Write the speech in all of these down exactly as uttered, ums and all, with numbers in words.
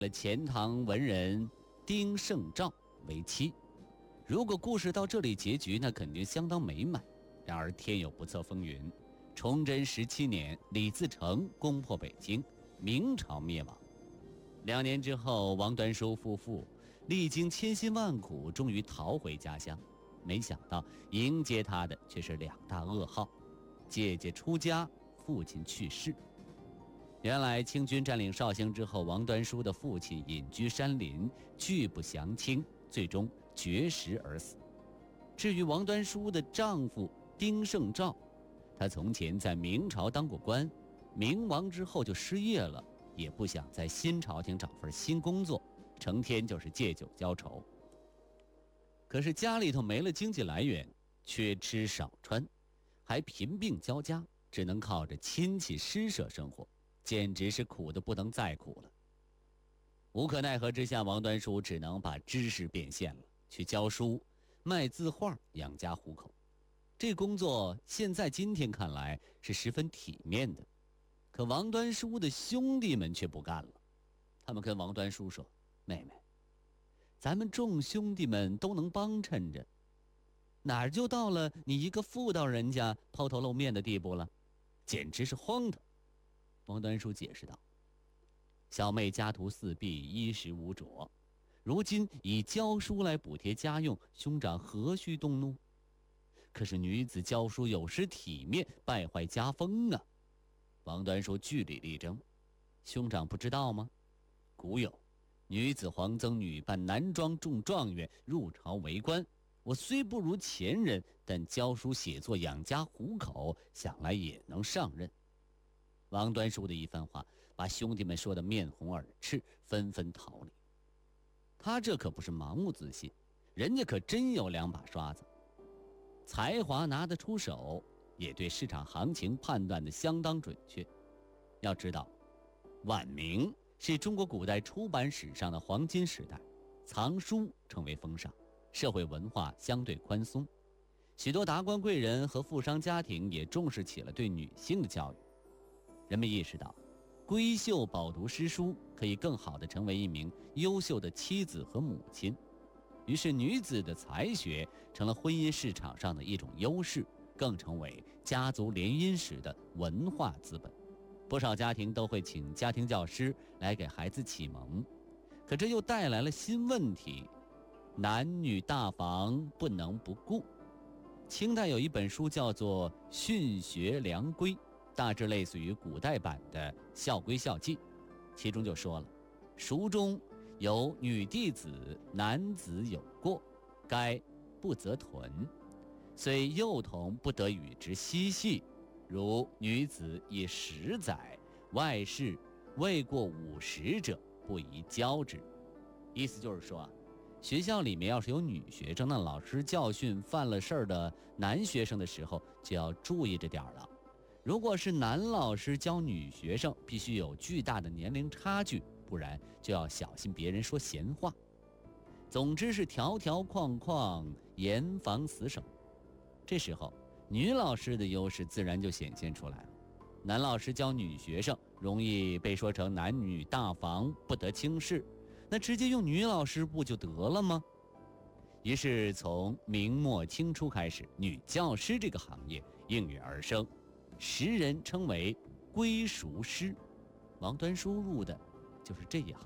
了钱塘文人丁胜照为妻。如果故事到这里结局，那肯定相当美满。然而天有不测风云，崇祯十七年，李自成攻破北京，明朝灭亡。两年之后，王端舒夫妇历经千辛万苦，终于逃回家乡。没想到迎接他的却是两大噩耗：姐姐出家，父亲去世。原来清军占领绍兴之后，王端舒的父亲隐居山林，拒不降清，最终绝食而死。至于王端舒的丈夫丁胜照，他从前在明朝当过官，明亡之后就失业了，也不想在新朝廷找份新工作，成天就是借酒浇愁。可是家里头没了经济来源，缺吃少穿，还贫病交加，只能靠着亲戚施舍生活，简直是苦得不能再苦了。无可奈何之下，王端舒只能把知识变现了，去教书，卖字画，养家糊口。这工作现在今天看来是十分体面的，可王端舒的兄弟们却不干了。他们跟王端舒说：“妹妹，咱们众兄弟们都能帮衬着，哪儿就到了你一个妇道人家抛头露面的地步了？简直是荒唐。”王端舒解释道：“小妹家徒四壁，衣食无着，如今以教书来补贴家用，兄长何须动怒？可是女子教书有失体面，败坏家风啊！”王端舒据理力争：“兄长不知道吗？古有女子皇曾女扮男装中状元，入朝为官。我虽不如前人，但教书写作养家糊口，想来也能上任。”王端舒的一番话把兄弟们说得面红耳赤，纷纷逃离。他这可不是盲目自信，人家可真有两把刷子，才华拿得出手，也对市场行情判断得相当准确。要知道，晚明是中国古代出版史上的黄金时代，藏书成为风尚，社会文化相对宽松，许多达官贵人和富商家庭也重视起了对女性的教育。人们意识到，闺秀饱读诗书可以更好地成为一名优秀的妻子和母亲，于是女子的才学成了婚姻市场上的一种优势，更成为家族联姻时的文化资本。不少家庭都会请家庭教师来给孩子启蒙，可这又带来了新问题：男女大防不能不顾。清代有一本书叫做《训学良规》，大致类似于古代版的《校规校纪》，其中就说了：塾中有女弟子，男子有过，该不择屯，虽幼童不得与之嬉戏，如女子已十载，外事未过五十者，不宜教之。意思就是说啊，学校里面要是有女学生，那老师教训犯了事儿的男学生的时候，就要注意着点儿了。如果是男老师教女学生，必须有巨大的年龄差距，不然就要小心别人说闲话。总之是条条框框，严防死守。这时候女老师的优势自然就显现出来了。男老师教女学生容易被说成男女大防，不得轻视，那直接用女老师不就得了吗？于是从明末清初开始，女教师这个行业应运而生，时人称为闺塾师。王端舒入的就是这一行。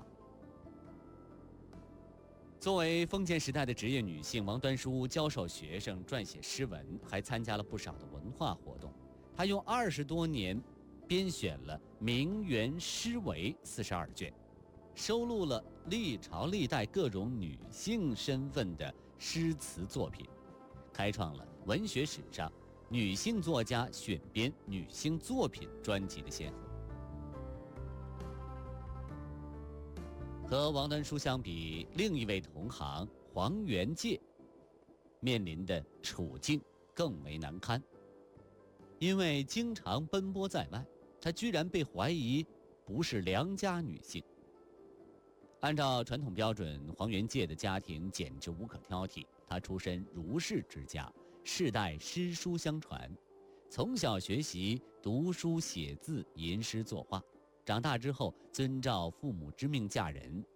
作为封建时代的职业女性，王端舒教授学生，撰写诗文，还参加了不少的文化活动。她用二十多年编选了《名园诗维》四十二卷，收录了历朝历代各种女性身份的诗词作品，开创了文学史上女性作家选编女性作品专辑的先河。和王端舒相比，另一位同行黄元介面临的处境更为难堪。因为经常奔波在外，她居然被怀疑不是良家女性。按照传统标准，黄元介的家庭简直无可挑剔。她出身儒士之家，世代诗书相传，从小学习读书写字吟诗作画。 长大之后遵照父母之命嫁人，